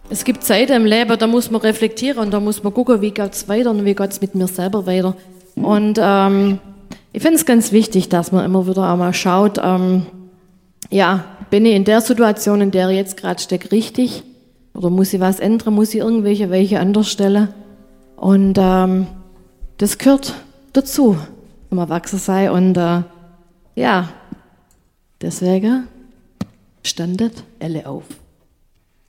Es gibt Zeiten im Leben, da muss man reflektieren und da muss man gucken, wie geht's weiter und wie geht's mit mir selber weiter. Und ich finde es ganz wichtig, dass man immer wieder einmal schaut, ja, bin ich in der Situation, in der ich jetzt gerade stecke, richtig? Oder muss ich was ändern? Muss ich irgendwelche Weiche anders stellen? Und das gehört dazu, wenn man erwachsen sei. Und ja, deswegen standet Elle auf.